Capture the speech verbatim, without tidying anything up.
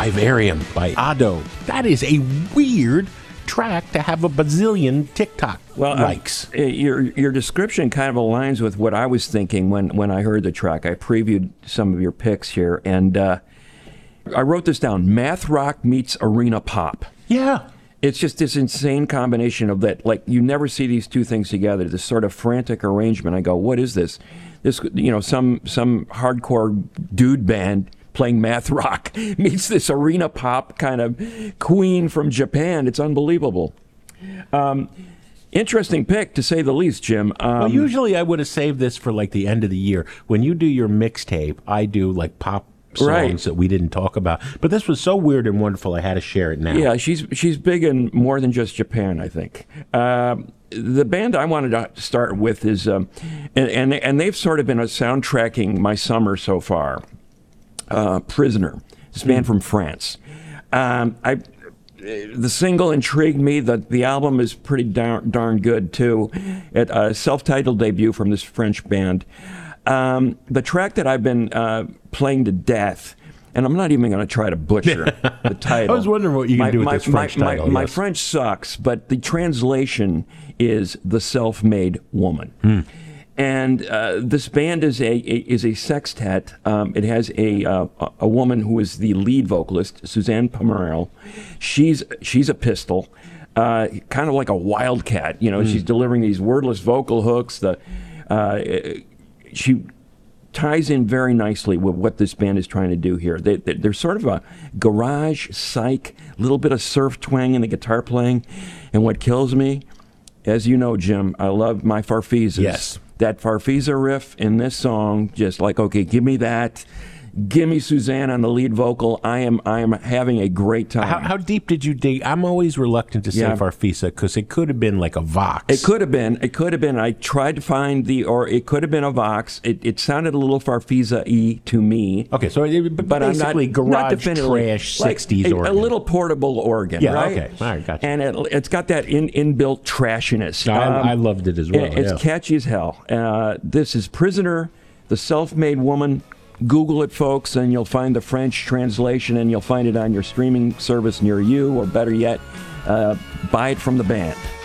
Vivarium by Ado. That is a weird track to have a bazillion TikTok well, likes. Uh, your your description kind of aligns with what I was thinking when, when I heard the track. I previewed some of your picks here, and uh, I wrote this down. Math rock meets arena pop. Yeah. It's just this insane combination of that. Like, you never see these two things together. This sort of frantic arrangement. I go, what is this? This, you know, some some hardcore dude band playing math rock meets this arena pop kind of queen from Japan. It's unbelievable. Um, interesting pick, to say the least, Jim. Um, well, usually I would have saved this for like the end of the year. When you do your mixtape, I do like pop songs right. that we didn't talk about. But this was so weird and wonderful, I had to share it now. Yeah, she's she's big in more than just Japan, I think. Um, the band I wanted to start with is, um, and, and and they've sort of been a soundtracking my summer so far. Uh, Prisoner, this band from France. Um, I, the single intrigued me. The the album is pretty darn, darn good too. It a self-titled debut from this French band. Um, the track that I've been uh, playing to death, and I'm not even going to try to butcher the title. I was wondering what you can do with my, this French my, title. My, yes. my French sucks, but the translation is The Self-Made Woman. Hmm. And uh, this band is a, a is a sextet. Um, it has a uh, a woman who is the lead vocalist, Suzanne Pomerel. She's she's a pistol, uh, kind of like a wildcat. You know, mm. she's delivering these wordless vocal hooks. The uh, she ties in very nicely with what this band is trying to do here. They, they, they're sort of a garage psych, little bit of surf twang in the guitar playing. And what kills me, as you know, Jim, I love my Farfisas. Yes. That Farfisa riff in this song, just like, okay, give me that. Give me Suzanne on the lead vocal. I am I am having a great time. How, how deep did you dig? I'm always reluctant to say Yeah. Farfisa because it could have been like a Vox. It could have been. It could have been. I tried to find the, or it could have been a Vox. It, it sounded a little Farfisa-y to me. Okay, so it, but, But basically I'm not, not garage definitively. trash Like sixties a, organ. a little portable organ, Yeah, right? okay. All right, gotcha. And it, it's got that in, inbuilt trashiness. I, Um, I loved it as well. It- It's yeah. catchy as hell. Uh, this is Prisoner, The Self-Made Woman. Google it, folks, and you'll find the French translation, and you'll find it on your streaming service near you, or better yet, uh, buy it from the band.